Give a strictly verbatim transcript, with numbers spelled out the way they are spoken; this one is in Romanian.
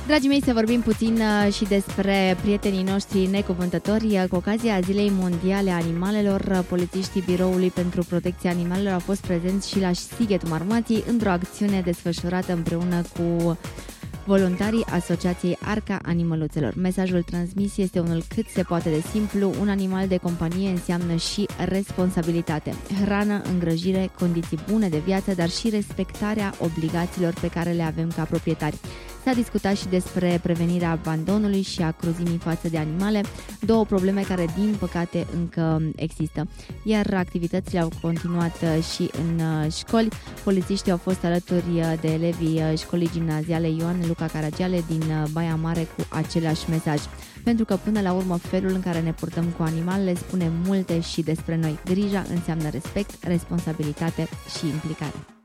Dragii mei, să vorbim puțin și despre prietenii noștri necuvântători. Cu ocazia Zilei Mondiale a Animalelor, polițiștii Biroului pentru Protecția Animalelor au fost prezenți și la Sighetul Marmației într-o acțiune desfășurată împreună cu voluntarii Asociației Arca Animăluțelor. Mesajul transmis este unul cât se poate de simplu. Un animal de companie înseamnă și responsabilitate, hrană, îngrăjire, condiții bune de viață, dar și respectarea obligațiilor pe care le avem ca proprietari. S-a discutat și despre prevenirea abandonului și a cruzimii față de animale, două probleme care, din păcate, încă există. Iar activitățile au continuat și în școli. Polițiștii au fost alături de elevii școlii gimnaziale Ioan Luca Caragiale din Baia Mare cu același mesaj. Pentru că, până la urmă, felul în care ne purtăm cu animalele spune multe și despre noi. Grija înseamnă respect, responsabilitate și implicare.